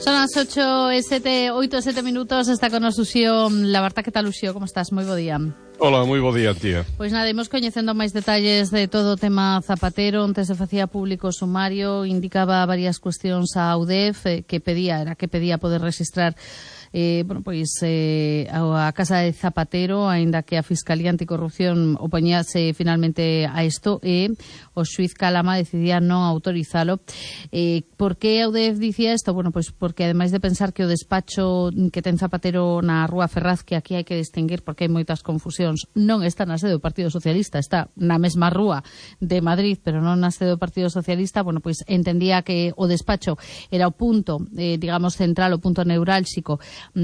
Son as 8:07 minutos, está con nos Uxío Labarta. Que tal, Uxío? Como estás? Moi bo día. Hola, moi bo día, tía. Pois nada, imos coñecendo máis detalles de todo o tema Zapatero. Onte se facía público o sumario, indicaba varias cuestións a UDEF que pedía poder registrar a Casa de Zapatero, aínda que a Fiscalía Anticorrupción opoñase finalmente a isto e o xuiz Calama decidía non autorizalo. Por que a UDEF dicía isto? Bueno, pois porque ademais de pensar que o despacho que ten Zapatero na Rúa Ferraz, que aquí hai que distinguir porque hai moitas confusións, non está na sede do Partido Socialista, está na mesma rúa de Madrid, pero non na sede do Partido Socialista. Bueno, pois entendía que o despacho era o punto, digamos, central, o punto neurálxico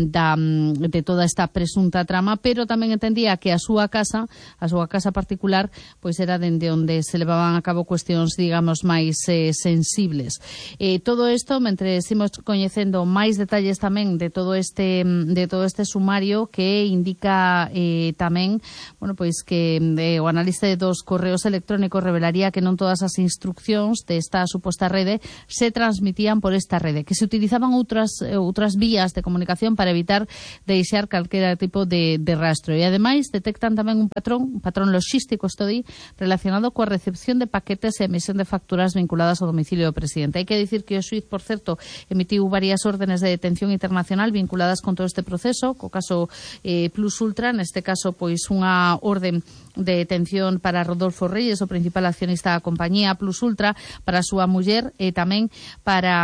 de toda esta presunta trama, pero tamén entendía que a súa casa particular, pois era dende onde se levaban a cabo cuestións, digamos, máis sensibles. Todo isto, mentre imos coñecendo máis detalles tamén de todo este sumario, que indica tamén, bueno, pois que o analista dos correos electrónicos revelaría que non todas as instruccións desta suposta rede se transmitían por esta rede, que se utilizaban outras vías de comunicación para evitar deixar calquera tipo de rastro. E ademais detectan tamén un patrón logístico, relacionado coa recepción de paquetes e emisión de facturas vinculadas ao domicilio do presidente. Hai que dicir que o xuiz, por certo, emitiu varias órdenes de detención internacional vinculadas con todo este proceso, co caso Plus Ultra, neste caso pois unha orden de detención para Rodolfo Reyes, o principal accionista da compañía Plus Ultra, para a súa muller e tamén para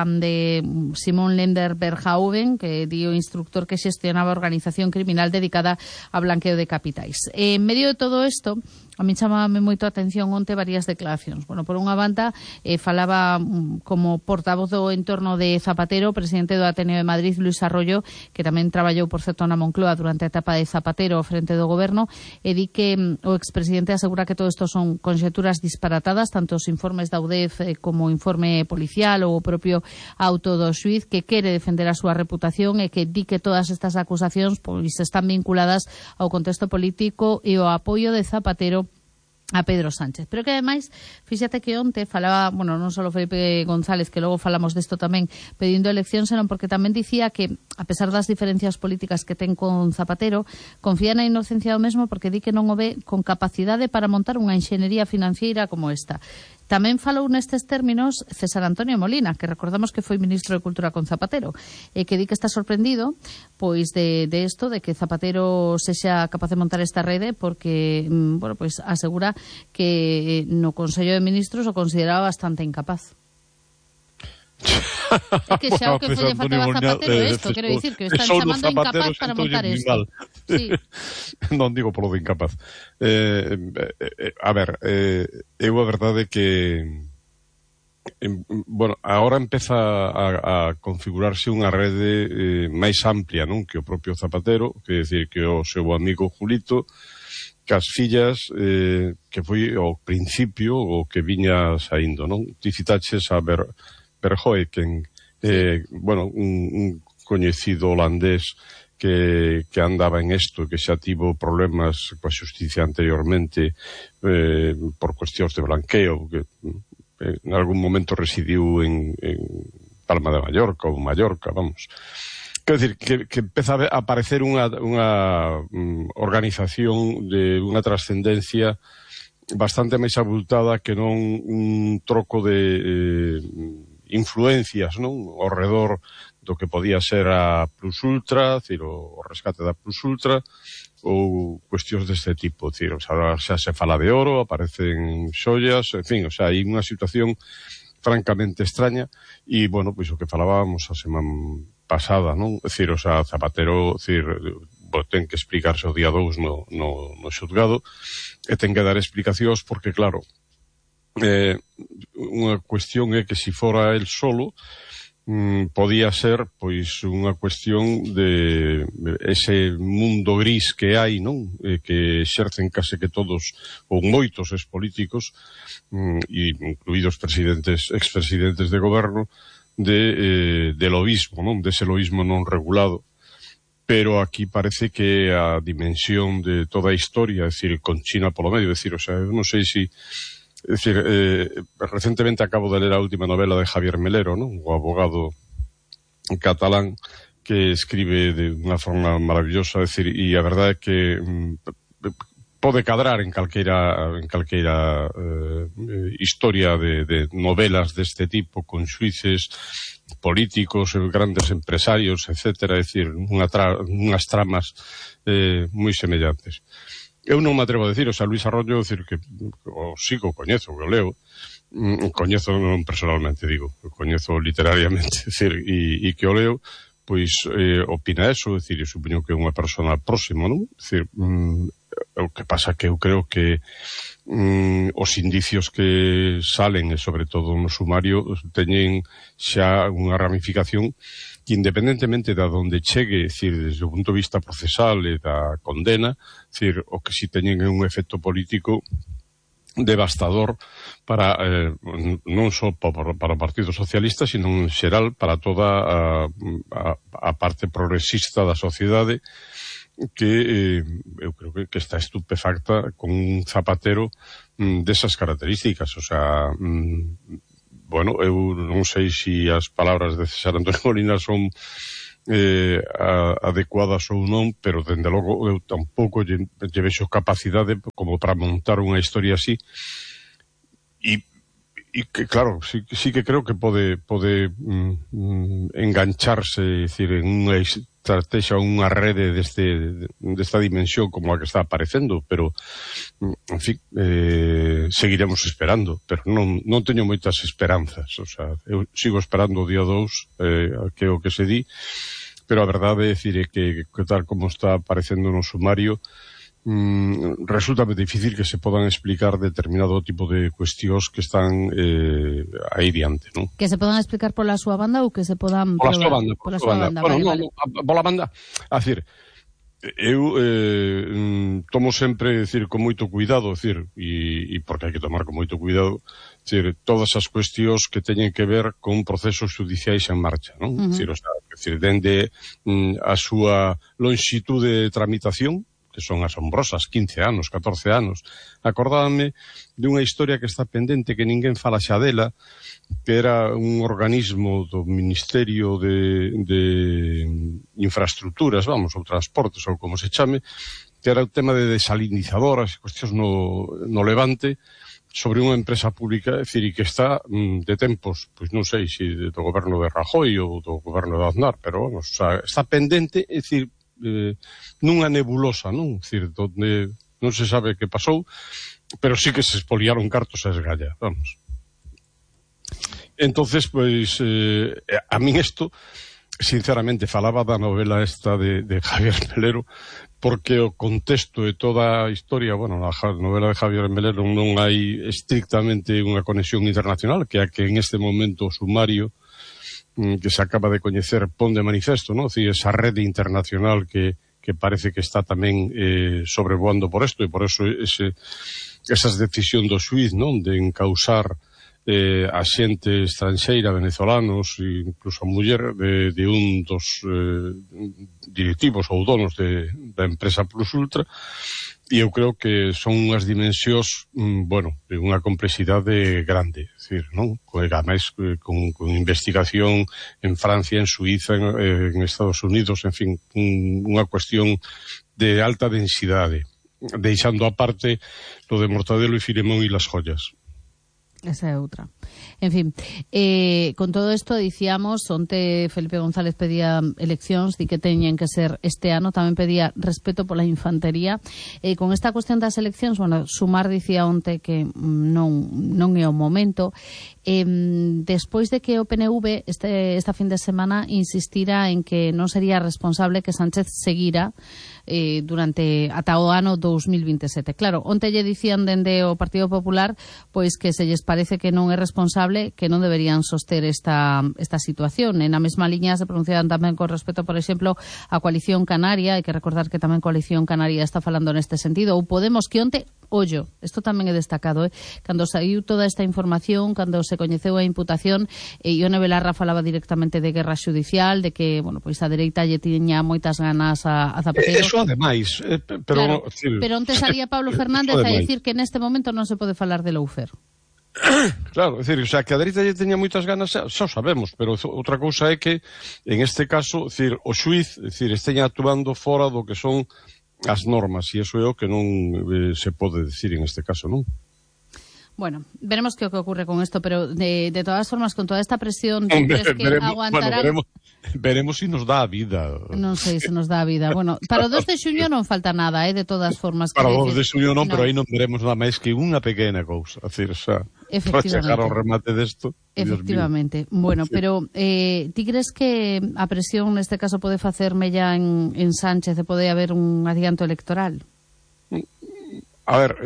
Simón Lender Berghauven, que dio instructor que xestionaba a organización criminal dedicada a blanqueo de capitais. En medio de todo isto, a mí chamaba moito a atención onte varias declaracións. Bueno, por unha banda, falaba como portavoz do entorno de Zapatero, presidente do Ateneo de Madrid, Luis Arroyo, que tamén traballou, por certo, na Moncloa durante a etapa de Zapatero frente do goberno, e di que o expresidente asegura que todo isto son conxeturas disparatadas, tanto os informes da UDEF como o informe policial ou o propio auto do xuiz, que quere defender a súa reputación e que di que todas estas acusacións pois están vinculadas ao contexto político e ao apoio de Zapatero a Pedro Sánchez. Pero que ademais, fíxate que onte falaba, bueno, non só Felipe González, que logo falamos desto tamén, pedindo elección, senón porque tamén dicía que, a pesar das diferencias políticas que ten con Zapatero, confía na inocencia do mesmo porque di que non o ve con capacidade para montar unha enxeñería financiera como esta. Tamén falou nestes términos César Antonio Molina, que recordamos que foi ministro de Cultura con Zapatero, e que di que está sorprendido pois de isto, de que Zapatero sexa capaz de montar esta rede, porque bueno, pois asegura que no Consello de Ministros o consideraba bastante incapaz. É que xa o que foi faltaba Zapatero isto, quero dicir que están chamando incapaz para montar isto. Sí. Non digo polo de incapaz. A ver, eu a verdade que bueno, agora empeza a configurarse unha rede máis amplia, non, que o propio Zapatero, que decir que o seu amigo Julito, que as fillas, que foi ao principio o que viña saindo, non? Ti citaches a Verhoeken, bueno, un coñecido holandés que andaba en isto, que xa tivo problemas coa xusticia anteriormente por cuestións de blanqueo, que en algún momento residiu en Palma de Mallorca ou Mallorca, vamos. Quero dicir, que empeza a aparecer unha organización de unha trascendencia bastante máis abultada que non un troco de influencias, non, ao redor do que podía ser a Plus Ultra, decir, o rescate da Plus Ultra, ou cuestións deste tipo, decir, o sea, xa se fala de oro, aparecen xollas, en fin, o sea, hai unha situación francamente extraña, e, bueno, pois o que falábamos a semana pasada, non? Decir, o sea, Zapatero, decir, ten que explicarse o día 2 no xulgado, e ten que dar explicacións porque, claro, unha cuestión é que se fora el solo podía ser pois unha cuestión de ese mundo gris que hai, non? Que exercen case que todos ou moitos expolíticos, incluídos expresidentes de goberno, de lobismo, non? Dese lobismo non regulado. Pero aquí parece que a dimensión de toda a historia, é dicir, con China polo medio, é dicir, o sea, eu non sei se É dicir, recentemente acabo de ler a última novela de Javier Melero, ¿no? O abogado catalán que escribe de unha forma maravillosa, decir, e a verdade é que pode cadrar en calqueira historia de novelas deste tipo, con xuíces políticos, grandes empresarios, etcétera, é dicir, unhas tramas moi semellantes. Eu non me atrevo a decir, o sea, Luis Arroyo, decir, que o sigo, coñezo, que o leo, coñezo non personalmente, digo, coñezo literariamente, decir, e que o leo, pois opina eso, decir, eu supoño que é unha persona próxima, non? Decir, o que pasa que eu creo que os indicios que salen, e sobre todo no sumario, teñen xa unha ramificación que independentemente de onde chegue, decir, desde o punto de vista procesal e da condena, decir, o que si teñen é un efecto político devastador para non só para o Partido Socialista, sino en xeral para toda a parte progresista da sociedade, que eu creo que está estupefacta con un Zapatero desas características. O sea, bueno, eu non sei se as palabras de César Antonio Molina son adecuadas ou non, pero dende logo eu tampouco lle vexo capacidade como para montar unha historia así, e que claro, sí que creo que pode engancharse, decir, en unha estrategia, unha rede desta dimensión como a que está aparecendo, pero en fin, seguiremos esperando, pero non teño moitas esperanzas. O sea, eu sigo esperando o día 2, que é o que se di, pero a verdade é dicir que tal como está aparecendo no sumario, resulta difícil que se podan explicar determinado tipo de cuestións que están aí diante, non? Que se podan explicar pola súa banda ou que se podan... Pola súa banda. Bueno, pola banda, a decir, eu tomo sempre, decir, con moito cuidado, decir, e porque hai que tomar con moito cuidado, decir, todas as cuestións que teñen que ver con procesos judiciais en marcha, non? Decir, dende a súa lonxitude de tramitación, que son asombrosas, 15 anos, 14 anos. Acordábame dunha historia que está pendente, que ninguén fala xa dela, que era un organismo do Ministerio de Infraestructuras, vamos, ou Transportes, ou como se chame, que era o tema de desalinizadoras, cuestións no Levante, sobre unha empresa pública, é dicir, que está de tempos, pois non sei se do goberno de Rajoy ou do goberno de Aznar, pero vamos, o sea, está pendente, é dicir, nunha nebulosa, non? É dicir, donde non se sabe que pasou, pero sí que se expoliaron cartos a esgalla, vamos. Entonces, pois, a min isto, sinceramente, falaba da novela esta de Javier Melero, porque o contexto de toda a historia, bueno, na novela de Javier Melero non hai estrictamente unha conexión internacional, que é que en este momento o sumario que se acaba de coñecer pon de manifesto, ¿no? Si esa rede internacional que parece que está tamén sobrevoando por isto, e por eso esas decisión do xuiz, non? De encausar a xente estranxeira, venezolanos e incluso a muller de un dos directivos ou donos da empresa Plus Ultra. E eu creo que son unhas dimensións, bueno, de unha complexidade grande, é dicir, non? Ademais, con investigación en Francia, en Suiza, en Estados Unidos, en fin, unha cuestión de alta densidade, deixando aparte lo de Mortadelo e Filemón e las joyas. Esa é outra. En fin, con todo isto dicíamos, onte Felipe González pedía eleccións, di que teñen que ser este ano, tamén pedía respeto pola infantería. Con esta cuestión das eleccións, bueno, Sumar dicía onte que non é o momento. Despois de que o PNV esta fin de semana insistira en que non sería responsable que Sánchez seguira durante ata o ano 2027. Claro, onte lle dicían dende o Partido Popular pois que se lles parece que non é responsable, que non deberían soster esta situación. En a mesma liña se pronunciaban tamén con respecto, por exemplo, a Coalición Canaria. Hai que recordar que tamén Coalición Canaria está falando neste sentido. Ou Podemos, que onte, ollo, isto tamén é destacado, cando saiu toda esta información, cando se coñeceu a imputación, Ione Belarra falaba directamente de guerra judicial, de que, bueno, pois a dereita lle tiña moitas ganas a Zapatero. Eso ademais, pero... Claro, pero onte salía Pablo Fernández a decir que neste momento non se pode falar de Loufer. Claro, é dicir, o sea, que a dereita lle teña moitas ganas, xa sabemos, pero outra cousa é que, en este caso, é dicir, o xuiz, é dicir, esteña actuando fora do que son as normas, e iso é o que non se pode decir en este caso, non? Bueno, veremos qué ocurre con esto, pero de todas formas, con toda esta presión, ¿tú crees que aguantarán? Veremos si nos dá a vida. Non sei se nos dá a vida. Bueno, para o 2 de xuño non falta nada, de todas formas. Para o 2 de xuño non, pero aí non veremos nada máis que unha pequena cousa. A decir, xa, para chegar ao remate desto. Efectivamente. Bueno, sí. Pero ti crees que a presión neste caso pode facer mella en Sánchez e pode haber un adianto electoral? A ver,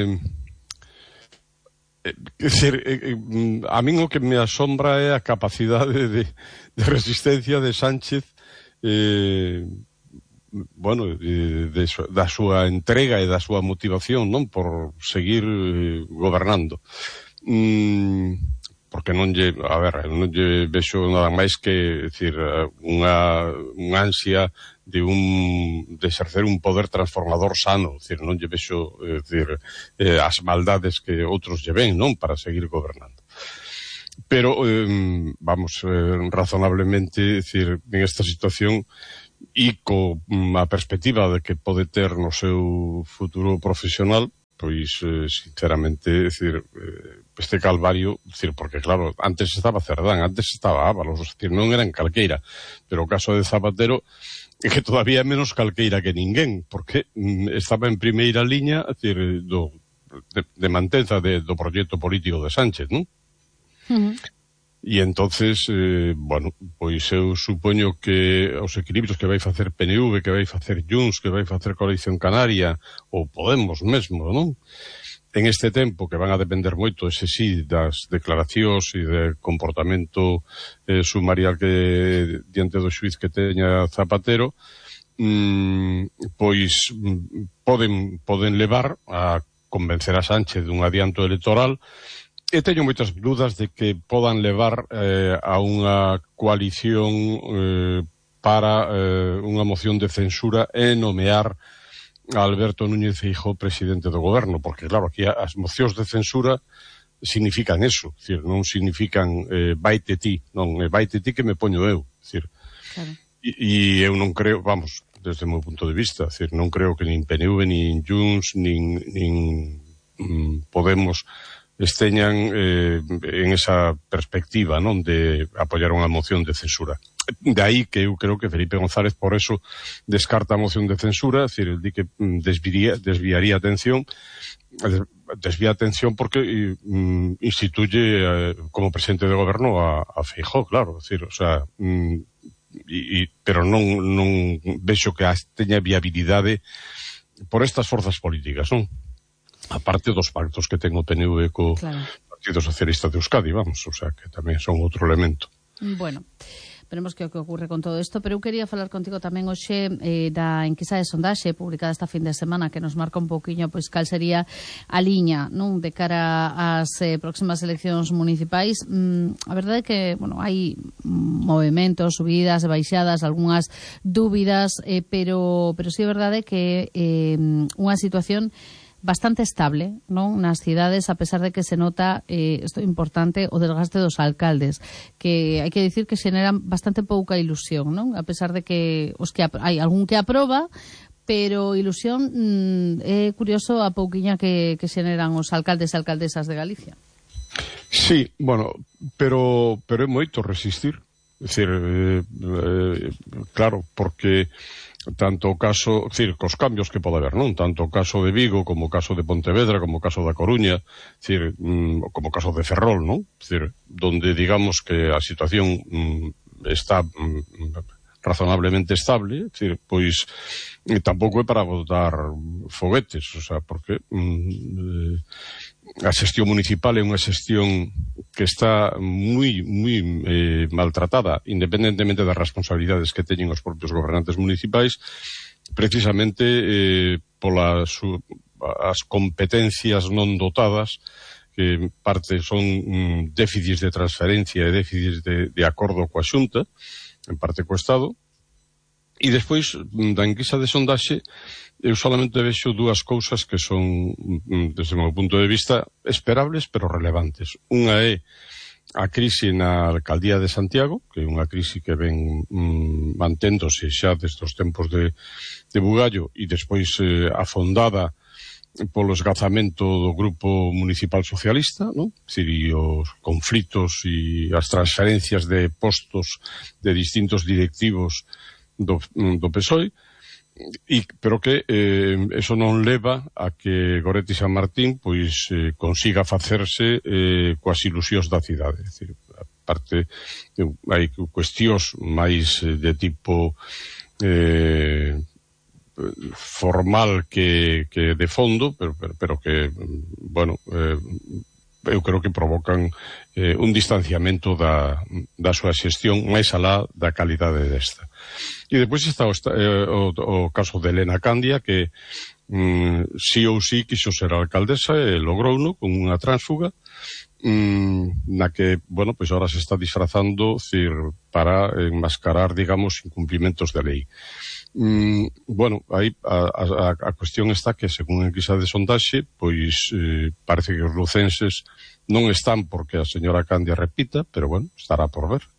a min o que me asombra é a capacidade de resistencia de Sánchez, bueno, da súa entrega e da súa motivación, non, por seguir gobernando. Porque non lle vexo nada máis que, decir, unha ansia de exercer un poder transformador sano, decir, non lle vexo, decir, as maldades que outros lle ven, non, para seguir gobernando. Pero, vamos, razonablemente, decir, en esta situación e a perspectiva de que pode ter no seu futuro profesional, pois, sinceramente, decir, este calvario, decir, porque claro, antes estaba Cerdán, antes estaba Ábalos, decir, non eran calqueira, pero o caso de Zapatero é que todavía é menos calqueira que ninguén, porque estaba en primeira liña, decir, de mantenza do proxecto político de Sánchez, non? E entonces, bueno, pois eu supoño que os equilibrios que vai facer PNV, que vai facer Junts, que vai facer Coalición Canaria, ou Podemos mesmo, non? En este tempo, que van a depender moito, ese sí, das declaracións e de comportamento sumarial que diante do xuiz que teña Zapatero, pois poden levar a convencer a Sánchez dun adianto electoral. E teño moitas dudas de que podan levar a unha coalición para unha moción de censura e nomear a Alberto Núñez Feijóo presidente do goberno, porque claro, aquí as mocións de censura significan eso, decir, non significan vaite ti, non, vaite ti que me poño eu, decir, claro. E eu non creo, vamos, desde o meu punto de vista, decir, non creo que nin PNV, nin Junts, nin Podemos esteñan en esa perspectiva, non, de apoiar unha moción de censura. De aí que eu creo que Felipe González por eso descarta a moción de censura, es decir, el di que desviaría atención porque instituye como presidente de goberno a Feijóo, claro, es decir, o sea, pero non vexo que teña viabilidade por estas forzas políticas, non? Aparte dos pactos que ten o PNV co Partido Socialista de Euskadi, vamos, o sea, que tamén son outro elemento. Bueno, veremos que ocurre con todo isto, pero eu quería falar contigo tamén hoxe da enquisa de sondaxe publicada esta fin de semana que nos marca un pouquiño pois cal sería a liña, non, de cara ás próximas eleccións municipais. A verdade é que, bueno, hai movementos, subidas e baixadas, algunhas dúbidas, pero sí é verdade que unha situación bastante estable, non, nas cidades, a pesar de que se nota, isto é importante, o desgaste dos alcaldes, que hai que dicir que xeneran bastante pouca ilusión, non? A pesar de que hai algún que aproba, pero ilusión é curioso a pouquiña que xeneran os alcaldes e alcaldesas de Galicia. Sí, bueno, pero é moito resistir. É dicir, claro, porque tanto o caso, decir, cos cambios que pode haber, non? Tanto o caso de Vigo, como o caso de Pontevedra, como o caso da Coruña, decir, como o caso de Ferrol, non? Decir, donde digamos que a situación está razonablemente estable, decir, pois tampouco é para botar foguetes, o sea, porque a xestión municipal é unha xestión que está moi maltratada, independentemente das responsabilidades que teñen os propios gobernantes municipais, precisamente polas as competencias non dotadas, que en parte son déficits de transferencia e déficits de acordo coa Xunta, en parte co Estado, E despois, da enquisa de sondaxe, eu solamente vexo dúas cousas que son, desde o meu punto de vista, esperables pero relevantes. Unha é a crise na alcaldía de Santiago, que é unha crise que ven manténdose xa desde os tempos de Bugallo e despois afondada polo esgazamento do grupo municipal socialista, non? E os conflitos e as transferencias de postos de distintos directivos do PSOE, pero que eso non leva a que Goretti San Martín pois consiga facerse coas ilusións da cidade. É dicir, aparte hai cuestións máis de tipo formal que de fondo, pero que, bueno, eu creo que provocan un distanciamento da súa xestión máis alá da calidade desta. E depois está o caso de Elena Candia, que sí ou sí quixo ser alcaldesa e logrouno con unha tránsfuga na que, bueno, pois ahora se está disfrazando para enmascarar, digamos, incumplimentos de lei. Bueno, aí a cuestión está que, según a enquisa de sondaxe, pois parece que os lucenses non están porque a señora Candia repita, pero bueno, estará por ver.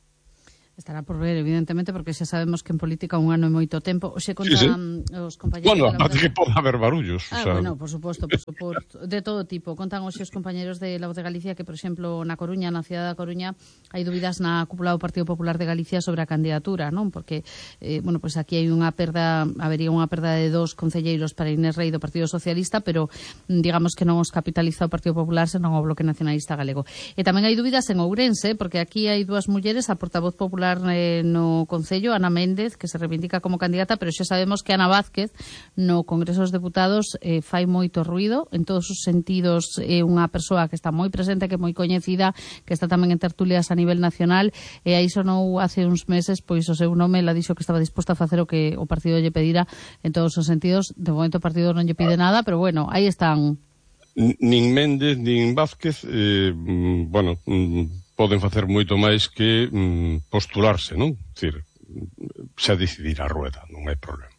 Estará por ver, evidentemente, porque xa sabemos que en política un ano é moito tempo. Oxe, conta sí. Os compañeros... Bueno, aparte que pode haber barullos. Bueno, por suposto, de todo tipo. Contan hoxe os compañeros de La Voz de Galicia que, por exemplo, na Coruña, na cidade da Coruña, hai dúbidas na cúpula do Partido Popular de Galicia sobre a candidatura, non? Porque, bueno, pues aquí hai habería unha perda de 2 concelleiros para Inés Rei do Partido Socialista, pero digamos que non os capitaliza o Partido Popular, senón o Bloque Nacionalista Galego. E tamén hai dúbidas en Ourense, porque aquí hai 2 mulleres, a portavoz popular no Concello, Ana Méndez, que se reivindica como candidata, pero xa sabemos que Ana Vázquez no Congreso dos Deputados fai moito ruido, en todos os sentidos é unha persoa que está moi presente, que é moi coñecida, que está tamén en tertulias a nivel nacional, e aí sonou hace uns meses, pois o seu nome, ela dixo que estaba disposta a facer o que o partido lle pedira en todos os sentidos. De momento o partido non lle pide nada, pero bueno, aí están. Nin Méndez, nin Vázquez, bueno, poden facer moito máis que postularse, non? É dicir, xa decidir a rueda, non hai problema.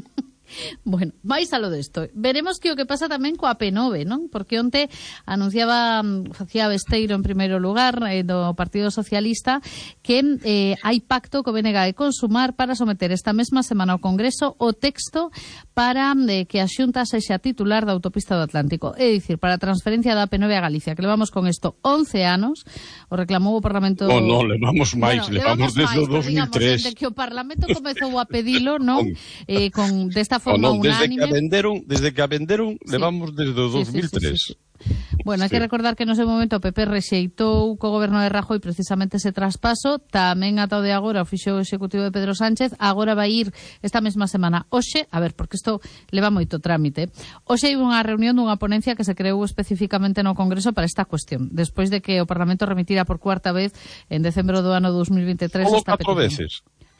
Bueno, máis a lo desto. Veremos que o que pasa tamén coa P9, non? Porque onte anunciaba, facía Besteiro en primeiro lugar do Partido Socialista que hai pacto co BNG e con Sumar para someter esta mesma semana ao Congreso o texto para que a Xunta sexa titular da autopista do Atlántico. É dicir, para a transferencia da P9 a Galicia, que levamos con isto 11 anos, o reclamou o Parlamento... No, levamos máis, levamos desde o 2003. Digamos, desde que o Parlamento comezou a pedilo, non? Con desta forma unánime. Desde que a venderon, sí. Levamos desde o 2003. Sí. Bueno, hai que recordar que no seu momento o PP rexeitou co goberno de Rajoy precisamente ese traspaso, tamén ata o de agora o fixo o executivo de Pedro Sánchez, agora vai ir esta mesma semana. Hoxe, a ver, porque isto leva moito trámite. Hoxe hai unha reunión dunha ponencia que se creou especificamente no Congreso para esta cuestión, despois de que o Parlamento remitira por cuarta vez en decembro do ano 2023 esta petición. 4 veces?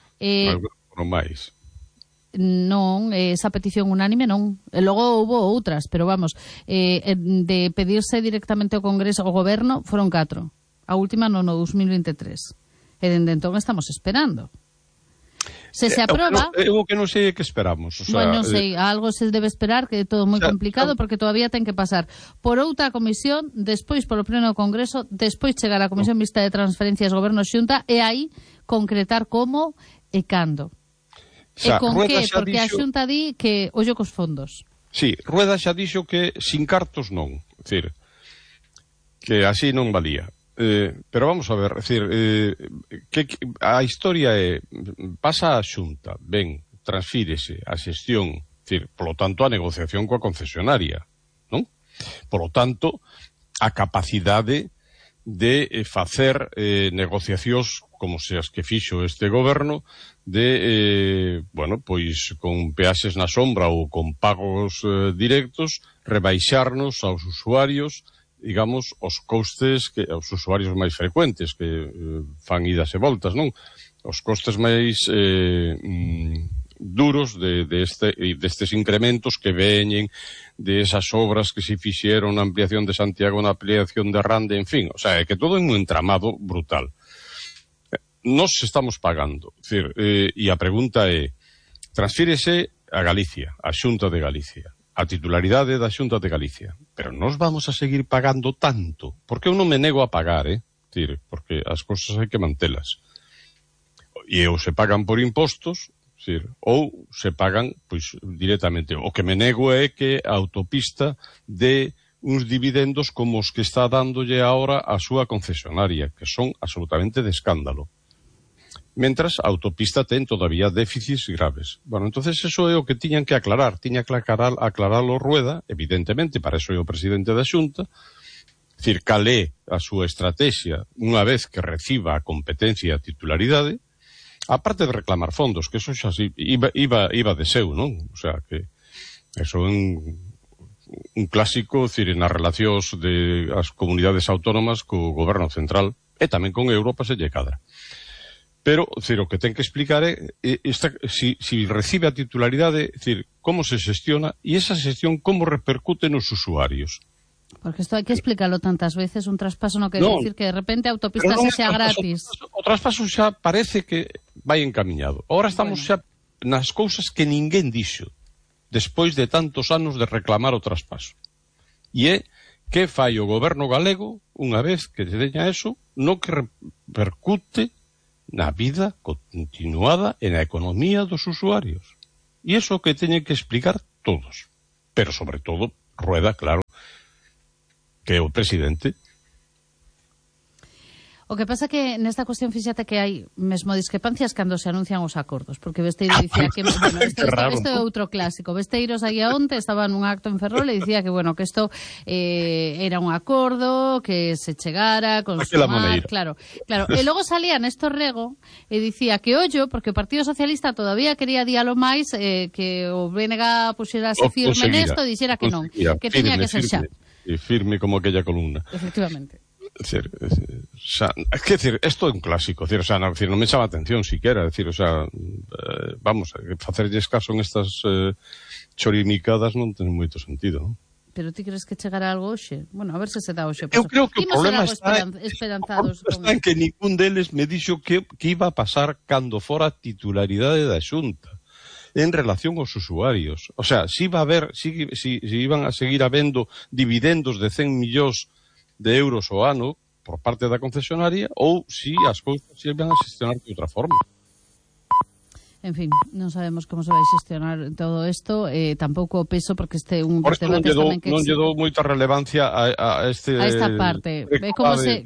Non máis. Non, esa petición unánime non. E logo houve outras, pero vamos, de pedirse directamente ao Congreso, ao Goberno, foron 4. A última no 2023. E dende entón estamos esperando. Se aproba... Eu que non sei que esperamos. O sea, bueno, non sei, algo se debe esperar, que é todo moi complicado, porque todavía ten que pasar por outra comisión, despois polo pleno do Congreso, despois chegar á Comisión Mixta de Transferencias Goberno-Xunta, e aí concretar como e cando. E con que? Porque a Xunta di que ollo cos fondos. Sí, Rueda xa dixo que sin cartos non. É dicir, que así non valía. Pero vamos a ver, é dicir, que a historia é, pasa a Xunta, ben, transfírese a xestión, é dicir, polo tanto, a negociación coa concesionaria, non? Polo tanto, a capacidade de facer negociacións como se as que fixo este goberno de, bueno, pois con peaxes na sombra ou con pagos directos, rebaixarnos aos usuarios, digamos, os costes que aos usuarios máis frecuentes que fan idas e voltas, non? Os costes máis duros destes incrementos que veñen de esas obras que se fixeron na ampliación de Santiago, na ampliación de Rande, en fin, o sea, é que todo é un entramado brutal. nós estamos pagando. É dicir, e a pregunta é, transfírese a Galicia, a Xunta de Galicia, a titularidade da Xunta de Galicia, pero nós vamos a seguir pagando tanto, porque eu non me nego a pagar, dicir, porque as cousas hai que mantelas. E ou se pagan por impostos, dicir, ou se pagan pois directamente. O que me nego é que a autopista dé uns dividendos como os que está dándolle ahora a súa concesionaria, que son absolutamente de escándalo. Mentras a autopista ten todavía déficits graves. Bueno, entonces eso é o que tiñan que aclarar. Tiña que aclararlo Rueda, evidentemente, para eso é o presidente da Xunta, dicir, cal é a súa estrategia unha vez que reciba a competencia e a titularidade, aparte de reclamar fondos, que eso xa sí, iba de seu, non? O sea, que eso é un clásico, dicir, nas relacións de as comunidades autónomas co goberno central, e tamén con Europa se lle cadra. Pero, dicir, o que ten que explicar é si recibe a titularidade, dicir, como se xestiona e esa xestión como repercute nos usuarios. Porque isto hai que explicarlo tantas veces, un traspaso non quere dicir que de repente a autopista xa gratis. O traspaso xa parece que vai encaminhado. Ahora estamos xa nas cousas que ninguén dixo, despois de tantos anos de reclamar o traspaso. E é que fai o goberno galego, unha vez que teña eso, no que repercute na vida continuada e na economía dos usuarios. E iso que teñen que explicar todos. Pero, sobre todo, Rueda, claro, que é o presidente. O que pasa que nesta cuestión, fíxate que hai mesmo discrepancias cando se anuncian os acordos, porque Besteiro dicía que, bueno, isto é outro clásico. Besteiro saía onte, estaba nun acto en Ferrol e dicía que, bueno, que isto era un acordo, que se chegara, consumar, claro. E logo salía Néstor Rego e dicía que ollo, porque o Partido Socialista todavía quería diálogo máis, que o BNG puxerase firme nesto e dixera que non, que teña que ser xa. Firme como aquella columna. Efectivamente. Decir, isto é un clásico, non me chama atención siquiera, vamos, facerlles caso en estas chorimicadas non ten moito sentido, non? Pero ti crees que chegará algo hoxe? Bueno, a ver se dá hoxe. Eu creo que o problema está en que ningún deles me dixo que iba a pasar cando fora titularidade da Xunta en relación aos usuarios. O sea, si iba a haber, si iban a seguir habendo dividendos de 100 millóns de euros ao ano por parte da concesionaria ou si as cousas se iban a xestionar de outra forma. En fin, non sabemos como se vai xestionar todo isto, tampouco o peso, porque este é un dos debates tamén que non lle dou moita relevancia a esta parte. É como se